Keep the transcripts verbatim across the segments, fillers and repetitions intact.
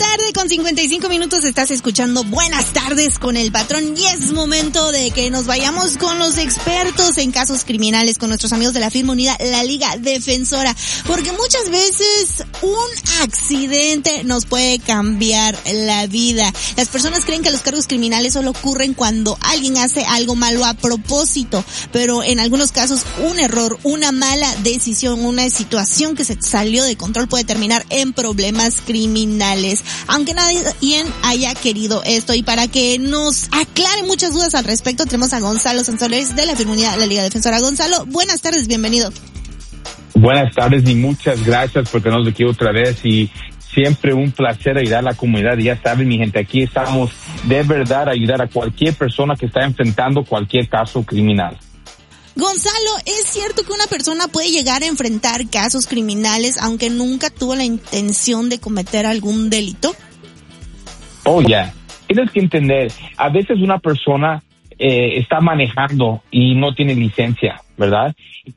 tarde con cincuenta y cinco minutos, estás escuchando Buenas Tardes con el Patrón y es momento de que nos vayamos con los expertos en casos criminales, con nuestros amigos de la firma unida, la Liga Defensora, porque muchas veces un accidente nos puede cambiar la vida. Las personas creen que los cargos criminales solo ocurren cuando alguien hace algo malo a propósito, pero en algunos casos un error, una mala decisión, una situación que se salió de control puede terminar en problemas criminales, aunque nadie haya querido esto. Y para que nos aclare muchas dudas al respecto, tenemos a Gonzalo Sansoles de la firma unida, la Liga Defensora. Gonzalo, buenas tardes, bienvenido. Buenas tardes y muchas gracias por tenernos aquí otra vez y siempre un placer ayudar a la comunidad. Y ya saben, mi gente, aquí estamos de verdad a ayudar a cualquier persona que está enfrentando cualquier caso criminal. Gonzalo, ¿es cierto que una persona puede llegar a enfrentar casos criminales aunque nunca tuvo la intención de cometer algún delito? Oh, ya. Yeah. Tienes que entender, a veces una persona eh, está manejando y no tiene licencia, ¿verdad?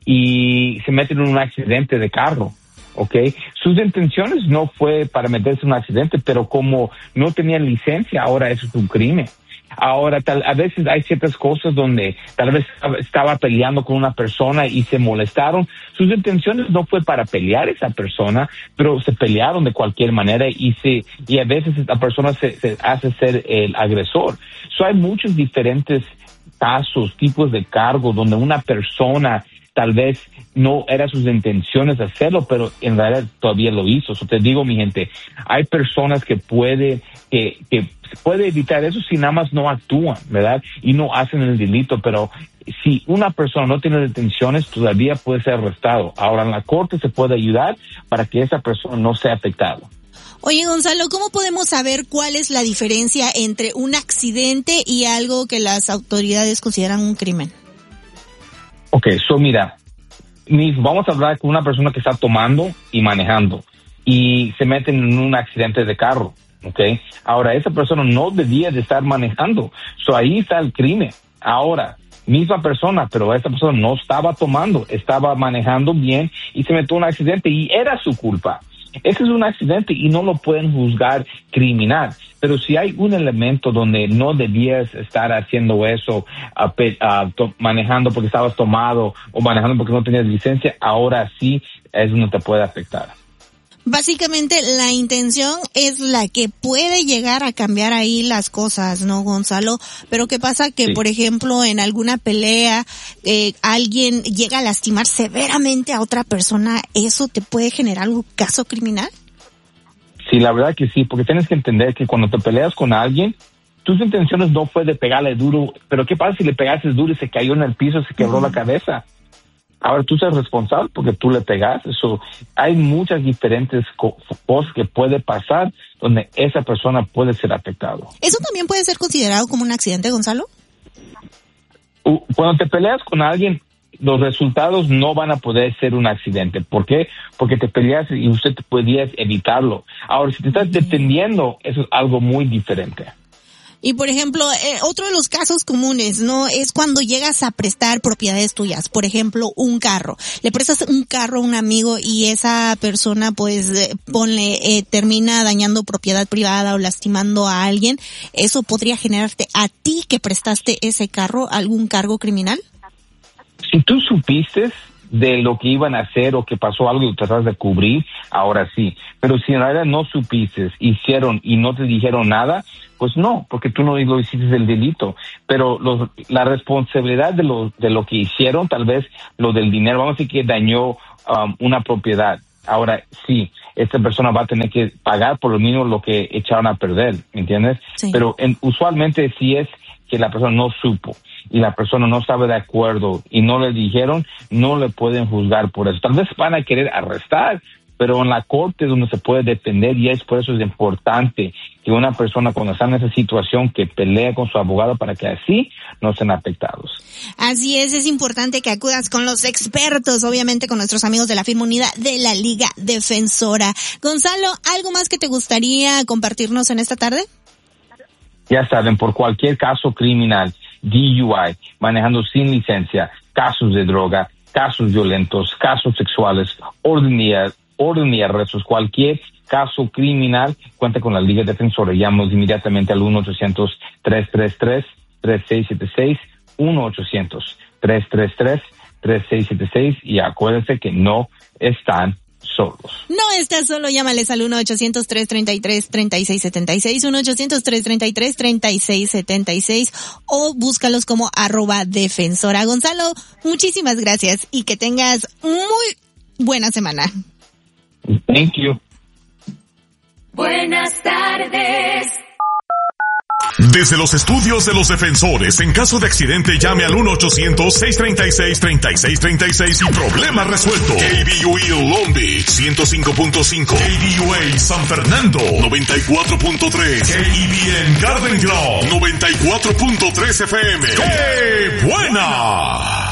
Y se mete en un accidente de carro, ¿ok? Sus intenciones no fue para meterse en un accidente, pero como no tenía licencia, ahora eso es un crimen. Ahora, tal, a veces hay ciertas cosas donde tal vez estaba peleando con una persona y se molestaron. Sus intenciones no fue para pelear esa persona, pero se pelearon de cualquier manera y se y a veces la persona se, se hace ser el agresor. So, hay muchos diferentes casos, tipos de cargos donde una persona tal vez no era sus intenciones hacerlo, pero en realidad todavía lo hizo. So, te digo, mi gente, hay personas que puede que que puede evitar eso si nada más no actúan, ¿verdad? Y no hacen el delito, pero si una persona no tiene detenciones, todavía puede ser arrestado. Ahora, en la corte se puede ayudar para que esa persona no sea afectada. Oye, Gonzalo, ¿cómo podemos saber cuál es la diferencia entre un accidente y algo que las autoridades consideran un crimen? Ok, so mira, vamos a hablar con una persona que está tomando y manejando y se meten en un accidente de carro. Okay. Ahora, esa persona no debía de estar manejando. So, ahí está el crimen. Ahora, misma persona, pero esa persona no estaba tomando, estaba manejando bien y se metió en un accidente y era su culpa. Ese es un accidente y no lo pueden juzgar criminal. Pero si hay un elemento donde no debías estar haciendo eso, uh, pe- uh, to- manejando porque estabas tomado o manejando porque no tenías licencia, ahora sí es donde te puede afectar. Básicamente la intención es la que puede llegar a cambiar ahí las cosas, ¿no, Gonzalo? Pero ¿qué pasa? Que, sí. Por ejemplo, en alguna pelea eh, alguien llega a lastimar severamente a otra persona, ¿eso te puede generar un caso criminal? Sí, la verdad que sí, porque tienes que entender que cuando te peleas con alguien, tus intenciones no fue de pegarle duro, pero ¿qué pasa si le pegaste duro y se cayó en el piso, se quebró uh-huh. la cabeza? Ahora tú eres responsable porque tú le pegaste. So, hay muchas diferentes co- cosas que puede pasar donde esa persona puede ser afectado. ¿Eso también puede ser considerado como un accidente, Gonzalo? Cuando te peleas con alguien, los resultados no van a poder ser un accidente. ¿Por qué? Porque te peleas y usted podía evitarlo. Ahora, si te estás defendiendo, eso es algo muy diferente. Y por ejemplo, eh, otro de los casos comunes, ¿no? Es cuando llegas a prestar propiedades tuyas. Por ejemplo, un carro. Le prestas un carro a un amigo y esa persona, pues, eh, ponle, eh, termina dañando propiedad privada o lastimando a alguien. ¿Eso podría generarte a ti que prestaste ese carro algún cargo criminal? Si tú supiste de lo que iban a hacer o que pasó algo y tratas de cubrir, ahora sí. Pero si en realidad no supiste, hicieron y no te dijeron nada, pues no, porque tú no lo hiciste el delito. Pero los, la responsabilidad de lo, de lo que hicieron, tal vez lo del dinero, vamos a decir que dañó um, una propiedad. Ahora sí, esta persona va a tener que pagar por lo mínimo lo que echaron a perder, ¿me entiendes? Sí. Pero en, usualmente sí es que la persona no supo y la persona no estaba de acuerdo y no le dijeron, no le pueden juzgar por eso. Tal vez van a querer arrestar, pero en la corte es donde se puede defender y es por eso es importante que una persona cuando está en esa situación que pelea con su abogado para que así no estén afectados. Así es, es importante que acudas con los expertos, obviamente con nuestros amigos de la firma unida de la Liga Defensora. Gonzalo, ¿algo más que te gustaría compartirnos en esta tarde? Ya saben, por cualquier caso criminal, D U I, manejando sin licencia, casos de droga, casos violentos, casos sexuales, orden y, orden y arrestos, cualquier caso criminal, cuenta con la Liga Defensora. Llámanos inmediatamente al uno ochocientos, tres tres tres, tres seis siete seis, uno ochocientos, tres tres tres, tres seis siete seis, y acuérdense que no están solos. No estás solo, llámales al uno ochocientos, tres tres tres, tres seis siete seis, uno ochocientos, tres tres tres, tres seis siete seis, o búscalos como arroba defensora. Gonzalo, muchísimas gracias y que tengas muy buena semana. Thank you. Buenas tardes. Desde los estudios de los defensores, en caso de accidente llame al uno ochocientos, seis tres seis, tres seis tres seis y problema resuelto. K B U E Long Beach ciento cinco punto cinco, K B U A San Fernando noventa y cuatro punto tres, K E B N Garden Grove noventa y cuatro punto tres F M. ¡Qué buena!